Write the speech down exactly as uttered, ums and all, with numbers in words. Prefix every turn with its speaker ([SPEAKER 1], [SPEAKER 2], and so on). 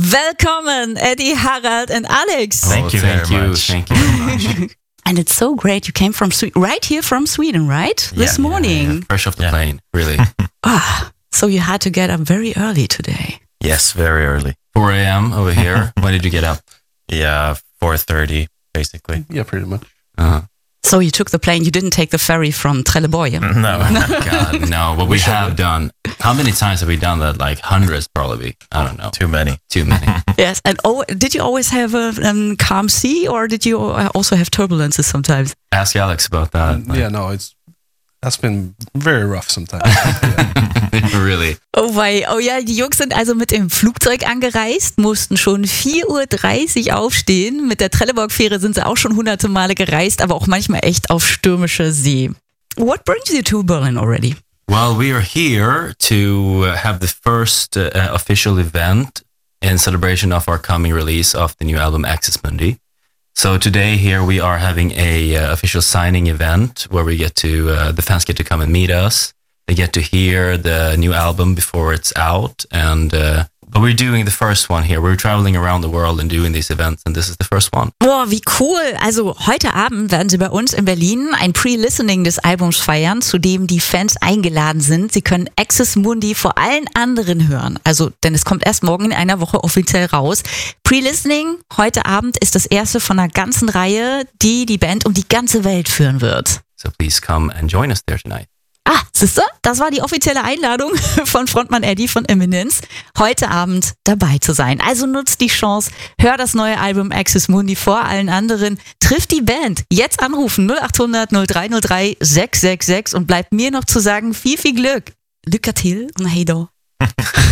[SPEAKER 1] Welcome, Eddie, Harald, and Alex.
[SPEAKER 2] Thank
[SPEAKER 3] oh,
[SPEAKER 2] you,
[SPEAKER 3] thank
[SPEAKER 2] very
[SPEAKER 3] you,
[SPEAKER 2] much.
[SPEAKER 3] thank you very much.
[SPEAKER 1] And it's so great you came from Sweden, right here from Sweden, right?
[SPEAKER 3] Yeah,
[SPEAKER 1] this morning.
[SPEAKER 3] yeah, yeah. Fresh off the
[SPEAKER 2] Yeah.
[SPEAKER 3] plane, really.
[SPEAKER 1] Ah, so you had to get up very early today.
[SPEAKER 2] Yes, very early.
[SPEAKER 3] four a.m. over here. When did you get up?
[SPEAKER 2] Yeah, four thirty, basically.
[SPEAKER 4] Yeah, pretty much.
[SPEAKER 3] Uh,
[SPEAKER 1] So you took the plane, you didn't take the ferry from Trelleborg.
[SPEAKER 2] No.
[SPEAKER 3] God, no. But we have done. How many times have we done that? Like hundreds, probably. I don't know.
[SPEAKER 2] Too many.
[SPEAKER 3] Too many.
[SPEAKER 1] Yes, and oh, did you always have a um, calm sea, or did you also have turbulences sometimes?
[SPEAKER 3] Ask Alex about that. Like,
[SPEAKER 4] Yeah, no, it's that's been very rough sometimes. Yeah.
[SPEAKER 3] really.
[SPEAKER 1] Oh wei, oh ja, die Jungs sind also mit dem Flugzeug angereist, mussten schon vier Uhr dreißig aufstehen. Mit der Trelleborg-Fähre sind sie auch schon hunderte Male gereist, aber auch manchmal echt auf stürmischer See. What brings you to Berlin already?
[SPEAKER 3] Well, we are here to uh, have the first uh, official event in celebration of our coming release of the new album Axis Mundi. So today here we are having a uh, official signing event where we get to uh, the fans get to come and meet us. They get to hear the new album before it's out, and uh, but we're doing the first one here. We're traveling around the world and doing these events, and this is the first one.
[SPEAKER 1] Boah, wie cool. Also heute Abend werden sie bei uns in Berlin ein Pre-Listening des Albums feiern, zu dem die Fans eingeladen sind. Sie können Axis Mundi vor allen anderen hören. Also, denn es kommt erst morgen in einer Woche offiziell raus. Pre-Listening heute Abend ist das erste von einer ganzen Reihe, die die Band um die ganze Welt führen wird.
[SPEAKER 3] So please come and join us there tonight.
[SPEAKER 1] Ah, siehste, das war die offizielle Einladung von Frontmann Eddie von Eminence, heute Abend dabei zu sein. Also nutzt die Chance, hör das neue Album Axis Mundi vor allen anderen, trifft die Band, jetzt anrufen null acht hundert null drei null drei sechs sechs sechs und bleibt mir noch zu sagen, viel, viel Glück. Lycka till und hej då.